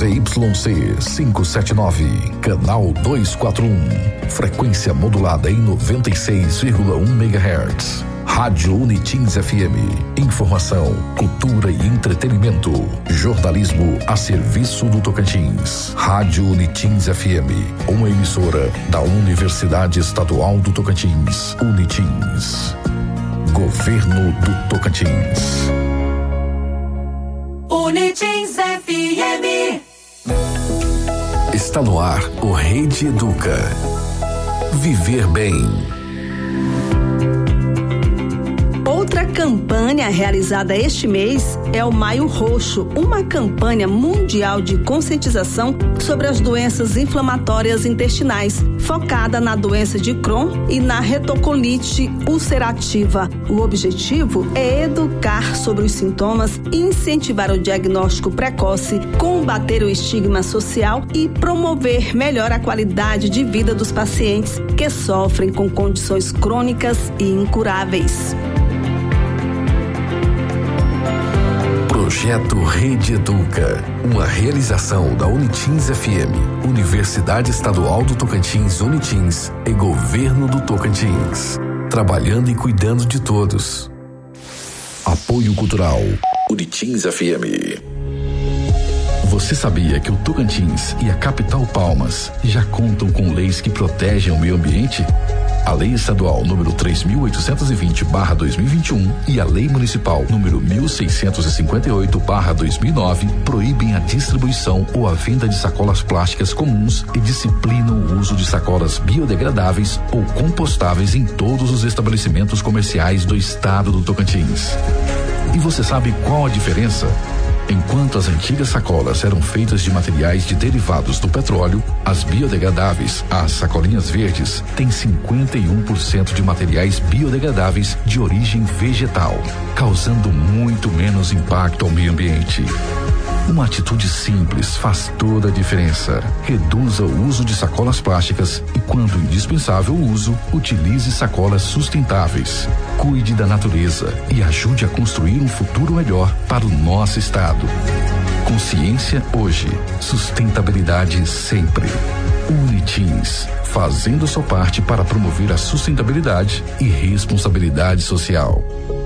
ZYC 579, canal 241, frequência modulada em 96,1 MHz. Rádio Unitins FM, informação, cultura e entretenimento, jornalismo a serviço do Tocantins. Rádio Unitins FM, uma emissora da Universidade Estadual do Tocantins, Unitins. Governo do Tocantins. Unitins FM. Está no ar o Rede Educa. Viver bem. Outra campanha realizada este mês é o Maio Roxo, uma campanha mundial de conscientização sobre as doenças inflamatórias intestinais, focada na doença de Crohn e na retocolite ulcerativa. O objetivo é educar sobre os sintomas, incentivar o diagnóstico precoce, combater o estigma social e promover melhor a qualidade de vida dos pacientes que sofrem com condições crônicas e incuráveis. Projeto Rede Educa, uma realização da Unitins FM, Universidade Estadual do Tocantins, Unitins e Governo do Tocantins. Trabalhando e cuidando de todos. Apoio Cultural, Unitins FM. Você sabia que o Tocantins e a capital Palmas já contam com leis que protegem o meio ambiente? A Lei Estadual número 3.820/2021 e a Lei Municipal número 1.658/2009 proíbem a distribuição ou a venda de sacolas plásticas comuns e disciplinam o uso de sacolas biodegradáveis ou compostáveis em todos os estabelecimentos comerciais do estado do Tocantins. E você sabe qual a diferença? Enquanto as antigas sacolas eram feitas de materiais de derivados do petróleo, as biodegradáveis, as sacolinhas verdes, têm 51% de materiais biodegradáveis de origem vegetal, causando muito menos impacto ao meio ambiente. Uma atitude simples faz toda a diferença. Reduza o uso de sacolas plásticas e, quando indispensável o uso, utilize sacolas sustentáveis. Cuide da natureza e ajude a construir um futuro melhor para o nosso estado. Consciência hoje, sustentabilidade sempre. Unitins, fazendo sua parte para promover a sustentabilidade e responsabilidade social.